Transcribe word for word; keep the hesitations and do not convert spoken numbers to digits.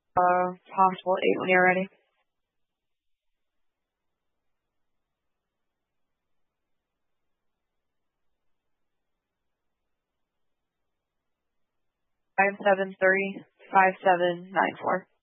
Uh, possible eight when you're ready. Five seven three five seven nine four.